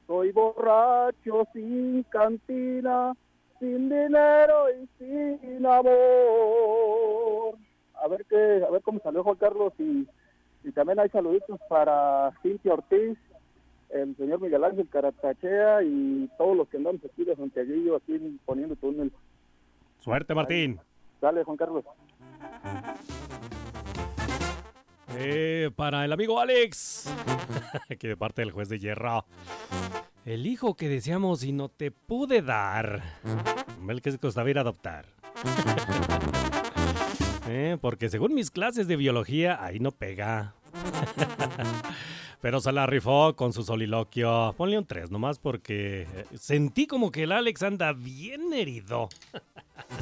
Soy borracho sin cantina, sin dinero y sin amor. A ver cómo salió Juan Carlos, y también hay saluditos para Cintia Ortiz, el señor Miguel Ángel Caratachea y todos los que andamos aquí de Santiaguillo, aquí poniendo túnel. Suerte, Martín. Dale, Juan Carlos. Para el amigo Alex, aquí de parte del juez de hierro. El hijo que deseamos y no te pude dar. El que se costaba ir a adoptar. Porque según mis clases de biología, ahí no pega. Pero se la rifó con su soliloquio. Ponle un 3 nomás porque sentí como que el Alex anda bien herido.